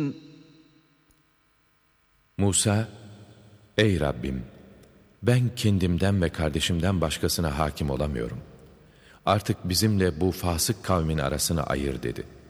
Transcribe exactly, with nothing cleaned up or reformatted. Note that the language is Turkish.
Musa, ey Rabbim, ben kendimden ve kardeşimden başkasına hakim olamıyorum. Artık bizimle bu fasık kavmin arasını ayır dedi.